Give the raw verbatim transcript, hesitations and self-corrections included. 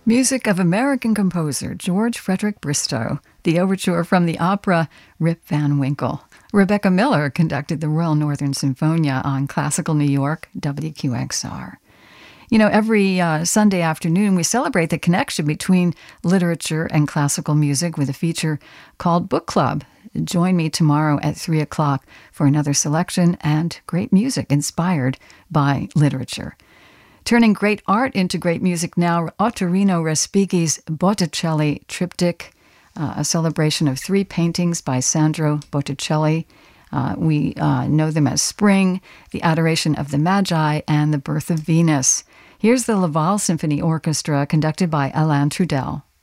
Music of American composer George Frederick Bristow, the overture from the opera Rip Van Winkle. Rebecca Miller conducted the Royal Northern Sinfonia on Classical New York, W Q X R. You know, every uh, Sunday afternoon we celebrate the connection between literature and classical music with a feature called Book Club. Join me tomorrow at three o'clock for another selection and great music inspired by literature. Turning great art into great music now, Ottorino Respighi's Botticelli Triptych, uh, a celebration of three paintings by Sandro Botticelli. Uh, we uh, know them as Spring, The Adoration of the Magi, and The Birth of Venus. Here's the Laval Symphony Orchestra conducted by Alain Trudel.